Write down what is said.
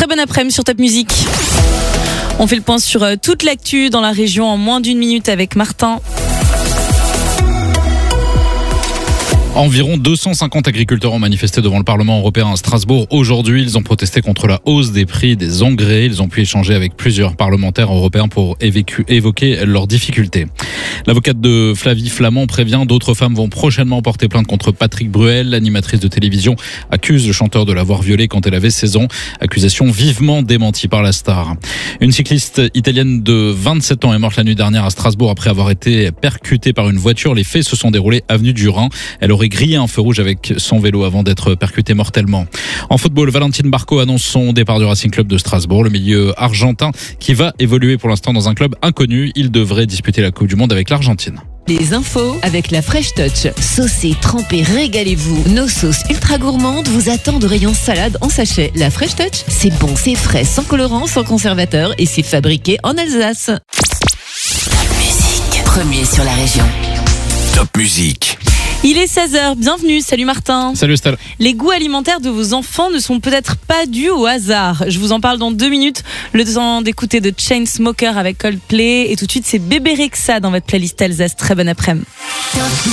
Très bon après-midi sur Top Music. On fait le point sur toute l'actu dans la région en moins d'une minute avec Martin. Environ 250 agriculteurs ont manifesté devant le Parlement européen à Strasbourg aujourd'hui. Ils ont protesté contre la hausse des prix des engrais. Ils ont pu échanger avec plusieurs parlementaires européens pour évoquer leurs difficultés. L'avocate de Flavie Flament prévient d'autres femmes vont prochainement porter plainte contre Patrick Bruel. L'animatrice de télévision accuse le chanteur de l'avoir violée quand elle avait 16 ans. Accusation vivement démentie par la star. Une cycliste italienne de 27 ans est morte la nuit dernière à Strasbourg après avoir été percutée par une voiture. Les faits se sont déroulés avenue du Rhin. Elle aurait grillé un feu rouge avec son vélo avant d'être percutée mortellement. En football, Valentine Barco annonce son départ du Racing Club de Strasbourg. Le milieu argentin qui va évoluer pour l'instant dans un club inconnu. Il devrait disputer la Coupe du Monde avec l'Argentine. Les infos avec la Fresh Touch. Saucez, trempez, régalez-vous. Nos sauces ultra gourmandes vous attendent au rayon salade en sachet. La Fresh Touch, c'est bon, c'est frais, sans colorant, sans conservateur et c'est fabriqué en Alsace. Top Music, premier sur la région. Top Music. Il est 16h, bienvenue, salut Martin. Salut Estelle. Les goûts alimentaires de vos enfants ne sont peut-être pas dus au hasard. Je vous en parle dans 2 minutes. Le temps d'écouter de Chainsmokers avec Coldplay. Et tout de suite, c'est Bébé Rexha dans votre playlist Alsace. Très bon après-midi.